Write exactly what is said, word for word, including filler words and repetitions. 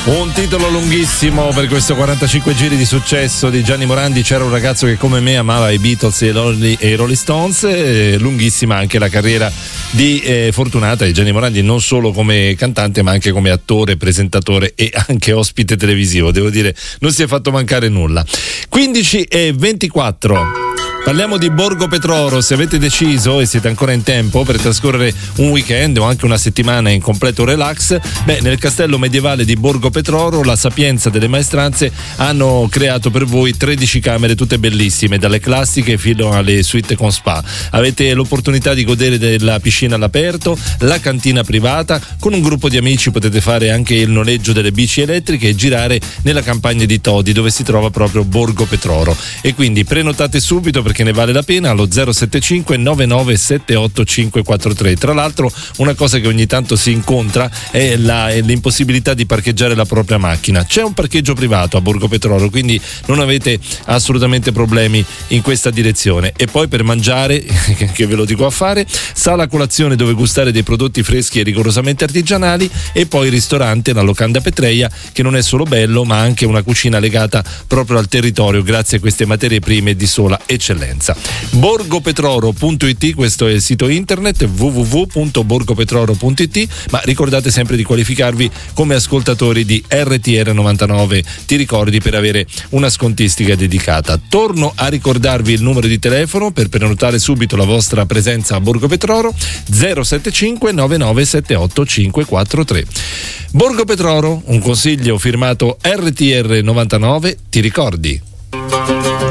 Un titolo lunghissimo per questo quarantacinque giri di successo di Gianni Morandi. C'era un ragazzo che come me amava i Beatles e, Lolly, e i Rolling Stones. Eh, lunghissima anche la carriera di eh, fortunata di Gianni Morandi, non solo come cantante ma anche come attore, presentatore e anche ospite televisivo. Devo dire, non si è fatto mancare nulla. quindici e ventiquattro. Parliamo di Borgo Petroro. Se avete deciso e siete ancora in tempo per trascorrere un weekend o anche una settimana in completo relax, beh, nel castello medievale di Borgo Petroro la sapienza delle maestranze hanno creato per voi tredici camere tutte bellissime, dalle classiche fino alle suite con spa. Avete l'opportunità di godere della piscina all'aperto, la cantina privata, con un gruppo di amici potete fare anche il noleggio delle bici elettriche e girare nella campagna di Todi, dove si trova proprio Borgo Petroro. E quindi prenotate subito perché ne vale la pena, allo zero sette cinque nove nove sette otto cinque quattro tre. Tra l'altro, una cosa che ogni tanto si incontra è, la, è l'impossibilità di parcheggiare la propria macchina. C'è un parcheggio privato a Borgo Petroro, quindi non avete assolutamente problemi in questa direzione. E poi per mangiare, che ve lo dico a fare, sala colazione dove gustare dei prodotti freschi e rigorosamente artigianali, e poi ristorante, la Locanda Petreia, che non è solo bello ma anche una cucina legata proprio al territorio grazie a queste materie prime di sola eccellenza. borgopetroro punto it, questo è il sito internet w w w punto borgopetroro punto it, ma ricordate sempre di qualificarvi come ascoltatori di R T R novantanove, ti ricordi, per avere una scontistica dedicata. Torno a ricordarvi il numero di telefono per prenotare subito la vostra presenza a Borgo Petroro: zero sette cinque nove nove sette otto cinque quattro tre. Borgo Petroro, un consiglio firmato R T R novantanove, ti ricordi?